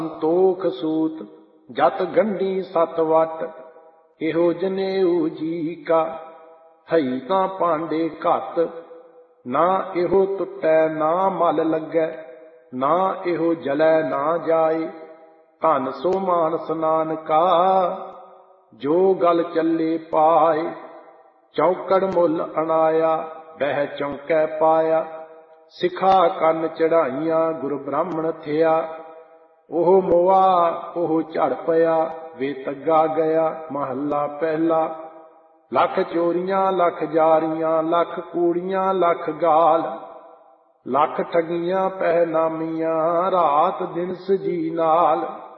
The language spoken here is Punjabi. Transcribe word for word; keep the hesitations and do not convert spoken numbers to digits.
ਸੰਤੋਖ ਸੂਤ ਜਤ ਗੰਢੀ ਸਤ ਵਟ, ਇਹੋ ਜਨੇਊ ਜੀ ਕਾ ਹਈ ਤਾਂ ਭਾਂਡੇ ਘੱਤ। ਨਾ ਇਹੋ ਟੁੱਟੈ ਨਾ ਮਲ ਲੱਗੈ, ਨਾ ਇਹੋ ਜਲੈ ਨਾ ਜਾਏ। ਧਨ ਸੋ ਮਾਨਸ ਨਾਨਕਾ, ਜੋ ਗਲ ਚੱਲੇ ਪਾਏ। ਚੌਕੜ ਮੁੱਲ ਅਣਾਇਆ, ਬਹਿ ਚੌਂਕੈ ਪਾਇਆ। ਸਿਖਾ ਕੰਨ ਚੜਾਈਆਂ, ਗੁਰ ਬ੍ਰਾਹਮਣ ਥਿਆ। ਉਹ ਮੋਆ ਉਹ ਝੜ ਪਿਆ, ਵੇ ਤੱਗਾ ਗਿਆ। ਮਹੱਲਾ ਪਹਿਲਾ। ਲੱਖ ਚੋਰੀਆਂ ਲੱਖ ਜਾਰੀਆਂ, ਲੱਖ ਕੂੜੀਆਂ ਲੱਖ ਗਾਲ। ਲੱਖ ਠਗੀਆਂ ਪਹਿਨਾਮੀਆਂ, ਰਾਤ ਦਿਨ ਸਜੀ ਨਾਲ।